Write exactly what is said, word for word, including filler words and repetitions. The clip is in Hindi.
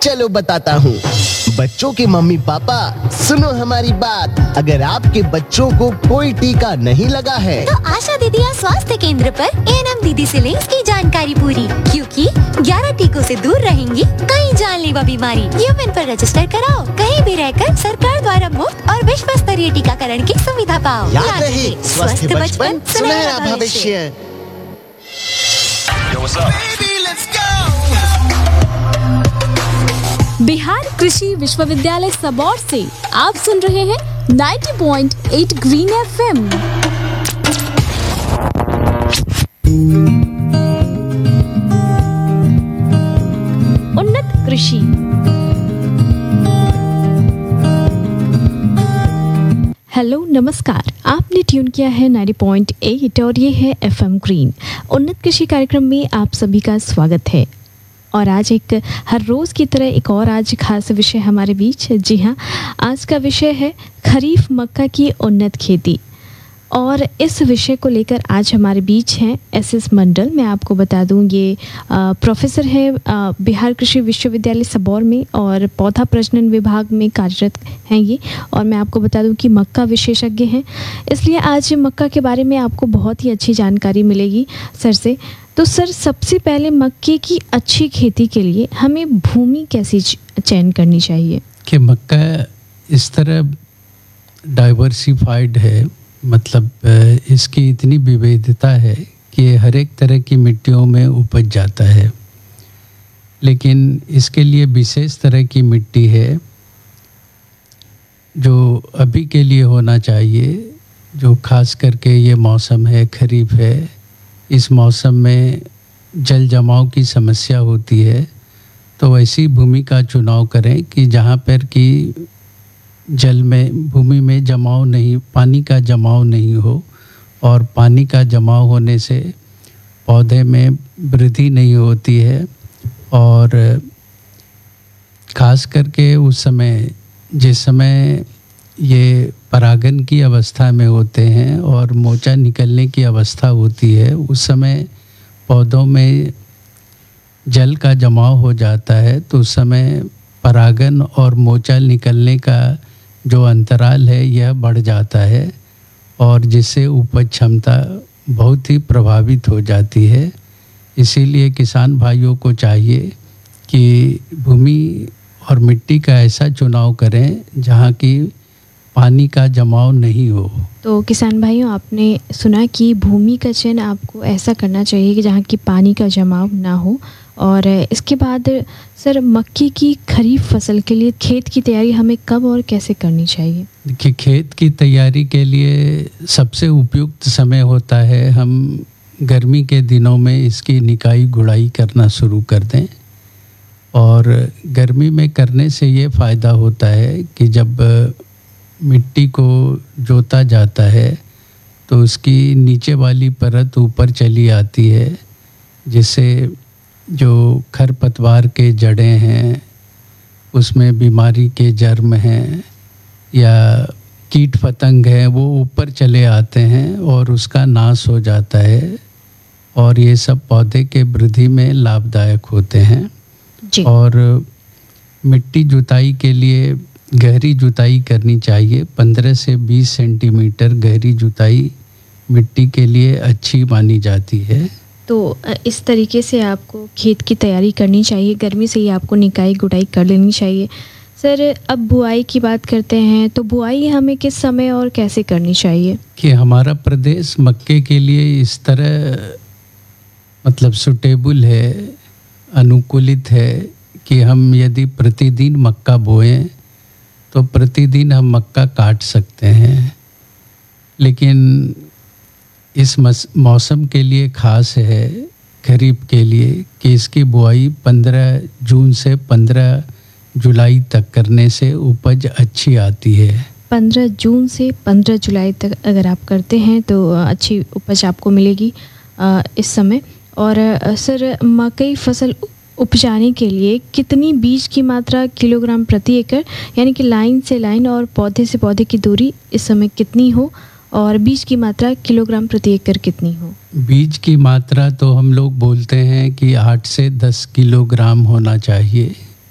चलो बताता हूँ। बच्चों के मम्मी पापा सुनो हमारी बात। अगर आपके बच्चों को कोई टीका नहीं लगा है तो आशा दीदी या स्वास्थ्य केंद्र पर ए एन एम दीदी से लें इसकी जानकारी पूरी, क्योंकि ग्यारह टीकों से दूर रहेंगी कई जानलेवा बीमारी। यूएन पर रजिस्टर कराओ, कहीं भी रहकर सरकार द्वारा मुफ्त और विश्व स्तरीय टीकाकरण की सुविधा पाओ। याद रहे, स्वस्थ बचपन सुनहरा भविष्य। बिहार कृषि विश्वविद्यालय सबौर से आप सुन रहे हैं नब्बे पॉइंट आठ ग्रीन एफएम। उन्नत कृषि। हेलो नमस्कार, आपने ट्यून किया है नब्बे पॉइंट आठ और ये है एफएम ग्रीन। उन्नत कृषि कार्यक्रम में आप सभी का स्वागत है। और आज एक हर रोज़ की तरह एक और आज खास विषय हमारे बीच। जी हाँ, आज का विषय है खरीफ मक्का की उन्नत खेती। और इस विषय को लेकर आज हमारे बीच हैं एस एस मंडल। मैं आपको बता दूं, ये आ, प्रोफेसर है आ, बिहार कृषि विश्वविद्यालय सबौर में और पौधा प्रजनन विभाग में कार्यरत हैं ये। और मैं आपको बता दूं कि मक्का विशेषज्ञ हैं, इसलिए आज मक्का के बारे में आपको बहुत ही अच्छी जानकारी मिलेगी सर से। तो सर, सबसे पहले मक्के की अच्छी खेती के लिए हमें भूमि कैसी चयन करनी चाहिए? कि मक्का इस तरह डाइवर्सिफाइड है, मतलब इसकी इतनी विविधता है कि हर एक तरह की मिट्टियों में उपज जाता है। लेकिन इसके लिए विशेष तरह की मिट्टी है जो अभी के लिए होना चाहिए, जो खास करके ये मौसम है, खरीफ है, इस मौसम में जल जमाव की समस्या होती है। तो ऐसी भूमि का चुनाव करें कि जहाँ पर कि जल में, भूमि में जमाव नहीं, पानी का जमाव नहीं हो, और पानी का जमाव होने से पौधे में वृद्धि नहीं होती है। और ख़ास करके उस समय, जिस समय ये परागन की अवस्था में होते हैं और मोचा निकलने की अवस्था होती है, उस समय पौधों में जल का जमाव हो जाता है। तो उस समय परागन और मोचा निकलने का जो अंतराल है यह बढ़ जाता है, और जिससे उपज क्षमता बहुत ही प्रभावित हो जाती है। इसीलिए किसान भाइयों को चाहिए कि भूमि और मिट्टी का ऐसा चुनाव करें जहाँ की पानी का जमाव नहीं हो। तो किसान भाइयों, आपने सुना कि भूमि का चयन आपको ऐसा करना चाहिए कि जहाँ की पानी का जमाव ना हो। और इसके बाद सर, मक्के की खरीफ फसल के लिए खेत की तैयारी हमें कब और कैसे करनी चाहिए? देखिए, खेत की तैयारी के लिए सबसे उपयुक्त समय होता है, हम गर्मी के दिनों में इसकी निकाई गुड़ाई करना शुरू कर दें। और गर्मी में करने से ये फ़ायदा होता है कि जब मिट्टी को जोता जाता है तो उसकी नीचे वाली परत ऊपर चली आती है, जिससे जो खरपतवार के जड़ें हैं, उसमें बीमारी के जर्म हैं या कीट पतंग हैं, वो ऊपर चले आते हैं और उसका नाश हो जाता है। और ये सब पौधे के वृद्धि में लाभदायक होते हैं जी। और मिट्टी जुताई के लिए गहरी जुताई करनी चाहिए। पंद्रह से बीस सेंटीमीटर गहरी जुताई मिट्टी के लिए अच्छी मानी जाती है। तो इस तरीके से आपको खेत की तैयारी करनी चाहिए, गर्मी से ही आपको निकाई गुड़ाई कर लेनी चाहिए। सर, अब बुआई की बात करते हैं, तो बुआई हमें किस समय और कैसे करनी चाहिए? कि हमारा प्रदेश मक्के के लिए इस तरह मतलब सुटेबल है, अनुकूलित है कि हम यदि प्रतिदिन मक्का बोएं तो प्रतिदिन हम मक्का काट सकते हैं। लेकिन इस मौसम के लिए ख़ास है, खरीफ के लिए, कि इसकी बुआई पंद्रह जून से पंद्रह जुलाई तक करने से उपज अच्छी आती है। पंद्रह जून से पंद्रह जुलाई तक अगर आप करते हैं तो अच्छी उपज आपको मिलेगी इस समय। और सर, मकई फसल उपजाने के लिए कितनी बीज की मात्रा किलोग्राम प्रति एकड़, यानी कि लाइन से लाइन और पौधे से पौधे की दूरी इस समय कितनी हो, और बीज की मात्रा किलोग्राम प्रति एकड़ कितनी हो? बीज की मात्रा तो हम लोग बोलते हैं कि आठ से दस किलोग्राम होना चाहिए